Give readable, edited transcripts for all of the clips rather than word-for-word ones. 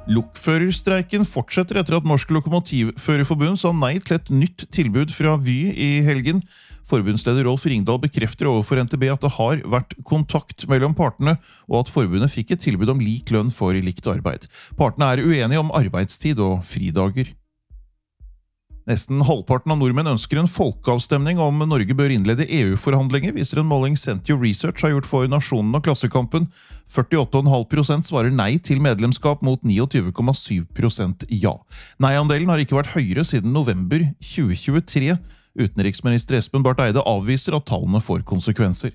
Lokførerstreiken fortsetter etter at Norsk Lokomotivførerforbund sa nei til et nytt tilbud fra Vy i helgen. Forbundsleder Rolf Ringdal bekrefter overfor NTB at det har vært kontakt mellom partene, og at forbundet fikk et tilbud om lik lønn for likt arbeid. Partene er uenige om arbeidstid og fridager. Nesten halvparten av nordmenn ønsker en folkeavstemning om Norge bør innlede EU-forhandlinger, viser en måling Sentio Research har gjort for Nasjonen og Klassekampen. 48,5% svarer nei til medlemskap mot 29,7% ja. Nei-andelen har ikke vært høyere siden november 2023. Utenriksminister Espen Barth Eide avviser at tallene får konsekvenser.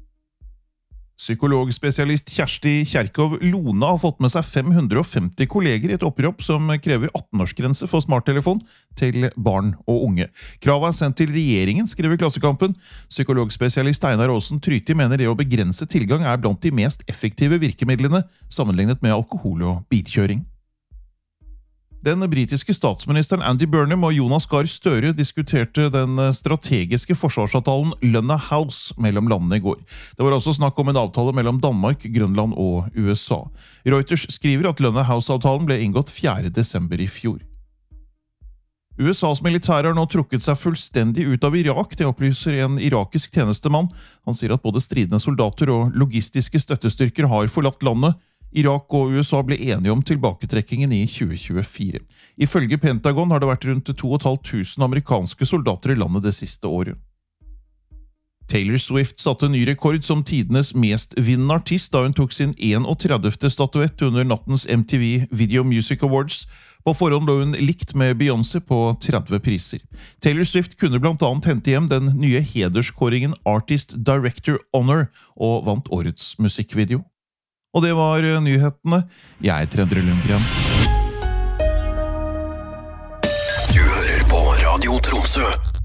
Psykologspesialist Kjersti Kjerkov Lone har fått med seg 550 kolleger i et opprop som krever 18-årsgrense for smarttelefon til barn og unge. Kravet er sendt til regjeringen, skriver Klassekampen. Psykologspesialist Einar Aasen Tryti mener det å begrense tilgang er blant de mest effektive virkemidlene sammenlignet med alkohol og bilkjøring. Den britiske statsministeren Andy Burnham og Jonas Gahr Støre diskuterte den strategiske forsvarsavtalen Lønna House mellom landene i går. Det var også snakk om en avtale mellom Danmark, Grønland og USA. Reuters skriver at Lønna House-avtalen ble inngått 4. desember i fjor. USAs militære har nå trukket seg fullstendig ut av Irak, det opplyser en irakisk tjenestemann. Han sier at både stridende soldater og logistiske støttestyrker har forlatt landet. Irak og USA ble enige om tilbaketrekkingen i 2024. Ifølge Pentagon har det vært rundt 2.500 amerikanske soldater i landet det siste året. Taylor Swift satte ny rekord som tidenes mest vinnende artist da hun tok sin 31. statuett under nattens MTV Video Music Awards. På forhånd lå hun likt med Beyoncé på 30 priser. Taylor Swift kunne blant annet hente hjem den nye hederskåringen Artist Director Honor og vant årets musikkvideo. Og det var nyhetene. Jeg heter Endre Lundgren. Du hører på Radio Tromsø.